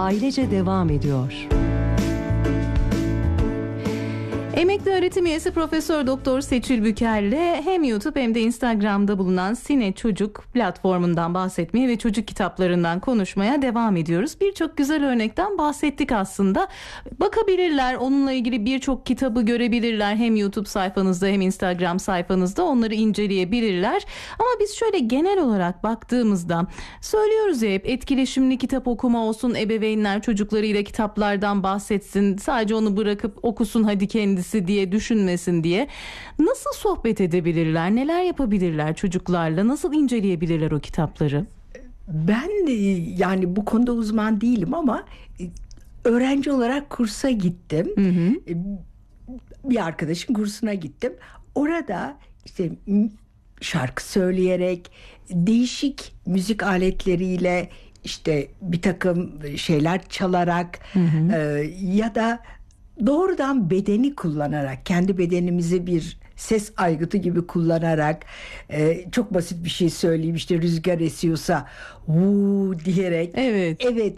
ailece devam ediyor. Emekli öğretim üyesi Profesör Doktor Seçil Büker'le hem YouTube hem de Instagram'da bulunan Sine Çocuk platformundan bahsetmeye ve çocuk kitaplarından konuşmaya devam ediyoruz. Birçok güzel örnekten bahsettik aslında. Bakabilirler, onunla ilgili birçok kitabı görebilirler. Hem YouTube sayfanızda hem Instagram sayfanızda onları inceleyebilirler. Ama biz şöyle genel olarak baktığımızda söylüyoruz ya hep, etkileşimli kitap okuma olsun, ebeveynler çocuklarıyla kitaplardan bahsetsin, sadece onu bırakıp okusun hadi kendisi diye düşünmesin diye. Nasıl sohbet edebilirler, neler yapabilirler çocuklarla, nasıl inceleyebilirler o kitapları? Ben yani bu konuda uzman değilim ama öğrenci olarak kursa gittim. Hı hı. Bir arkadaşın kursuna gittim. Orada işte şarkı söyleyerek, değişik müzik aletleriyle, işte bir takım şeyler çalarak, hı hı, ya da doğrudan bedeni kullanarak, kendi bedenimizi bir ses aygıtı gibi kullanarak, çok basit bir şey söyleyeyim, işte rüzgar esiyorsa vuu diyerek, evet,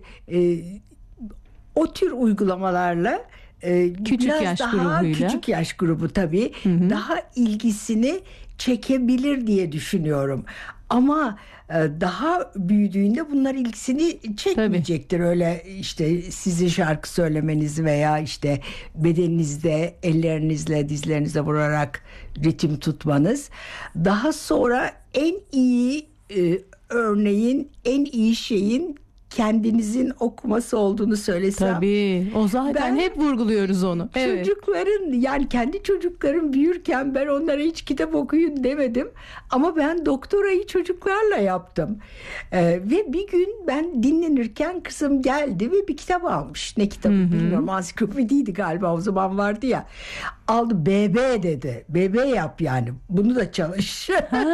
o tür uygulamalarla küçük biraz yaş daha grubuyla, küçük yaş grubu tabii, hı hı, daha ilgisini çekebilir diye düşünüyorum. Ama daha büyüdüğünde bunlar ilgisini çekmeyecektir. Tabii. Öyle işte sizin şarkı söylemeniz veya işte bedeninizde ellerinizle dizlerinize vurarak ritim tutmanız. Daha sonra en iyi örneğin, en iyi şeyin kendinizin okuması olduğunu söylesem. Tabii. O zaten hep vurguluyoruz onu. Çocukların, yani kendi çocuklarım büyürken ben onlara hiç kitap okuyun demedim. Ama ben doktorayı çocuklarla yaptım. Ve bir gün ben dinlenirken kızım geldi ve bir kitap almış. Ne kitabı, hı-hı, bilmiyorum. Ansiklopediydi galiba, o zaman vardı ya. Aldı, BB dedi. BB yap yani. Bunu da çalış.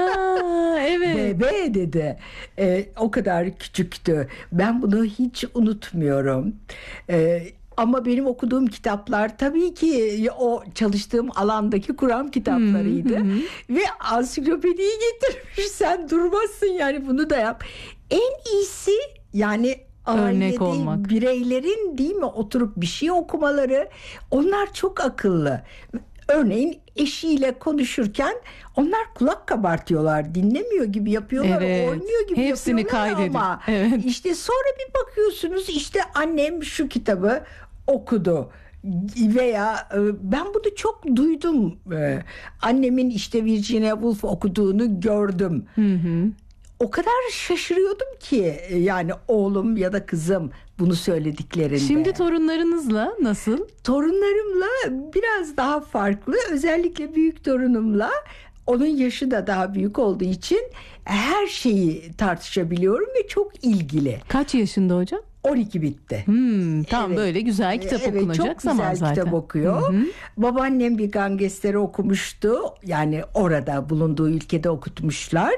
Evet. BB dedi. O kadar küçüktü. Ben bunu hiç unutmuyorum. Ama benim okuduğum kitaplar tabii ki o çalıştığım alandaki Kur'an kitaplarıydı. Hı hı. Ve ansiklopediyi getirmiş. Sen durmazsın yani, bunu da yap. En iyisi yani örnek olmak. Bireylerin değil mi oturup bir şey okumaları. Onlar çok akıllı. Örneğin eşiyle konuşurken onlar kulak kabartıyorlar, dinlemiyor gibi yapıyorlar, evet, oynuyor gibi hepsini yapıyorlar kaydedin. Ama evet, işte sonra bir bakıyorsunuz, işte annem şu kitabı okudu veya ben bunu çok duydum, annemin işte Virginia Woolf okuduğunu gördüm. Hı hı. O kadar şaşırıyordum ki yani oğlum ya da kızım bunu söylediklerinde. Şimdi torunlarınızla nasıl? Torunlarımla biraz daha farklı. Özellikle büyük torunumla, onun yaşı da daha büyük olduğu için her şeyi tartışabiliyorum ve çok ilgili. Kaç yaşında hocam? 12 bitti. Tam evet, böyle güzel kitap okunacak zaman zaten. Çok güzel kitap okuyor. Hı-hı. Babaannem bir Gangesleri okumuştu. Yani orada bulunduğu ülkede okutmuşlar.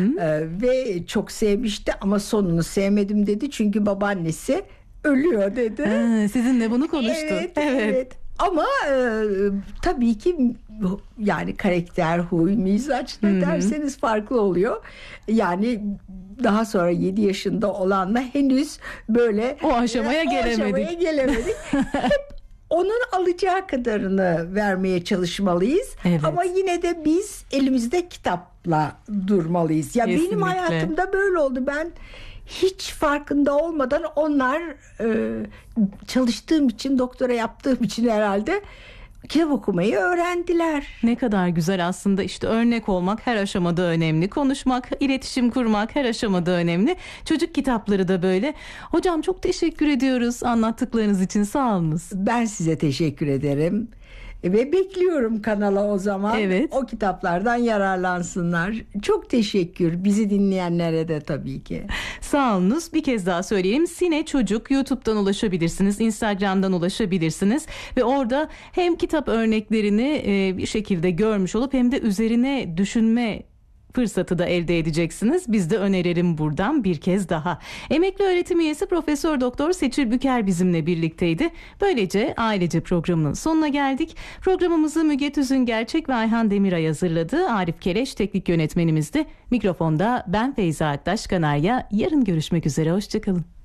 Ve çok sevmişti ama sonunu sevmedim dedi. Çünkü babaannesi ölüyor dedi. Sizinle bunu konuştu. Evet. Ama tabii ki yani karakter, huy, mizaç ne derseniz farklı oluyor. Yani daha sonra 7 yaşında olanla henüz böyle o aşamaya gelemedik. Hep onun alacağı kadarını vermeye çalışmalıyız. Evet. Ama yine de biz elimizde kitapla durmalıyız. Ya kesinlikle. Benim hayatımda böyle oldu. Ben hiç farkında olmadan onlar çalıştığım için, doktora yaptığım için herhalde kitap okumayı öğrendiler. Ne kadar güzel aslında, işte örnek olmak her aşamada önemli. Konuşmak, iletişim kurmak her aşamada önemli. Çocuk kitapları da böyle. Hocam çok teşekkür ediyoruz anlattıklarınız için, sağ olunuz. Ben size teşekkür ederim. Ve bekliyorum kanala o zaman. Evet. O kitaplardan yararlansınlar. Çok teşekkür. Bizi dinleyenlere de tabii ki. Sağ olunuz. Bir kez daha söyleyeyim. Sine Çocuk YouTube'dan ulaşabilirsiniz. Instagram'dan ulaşabilirsiniz. Ve orada hem kitap örneklerini bir şekilde görmüş olup hem de üzerine düşünme fırsatı da elde edeceksiniz. Biz de önerelim buradan bir kez daha. Emekli öğretim üyesi Profesör Doktor Seçil Büker bizimle birlikteydi. Böylece ailece programının sonuna geldik. Programımızı Müge Tüzüngerçek ve Ayhan Demiray hazırladı. Arif Keleş teknik yönetmenimizdi. Mikrofonda ben Feyza Aktaş Kanarya. Yarın görüşmek üzere. Hoşçakalın.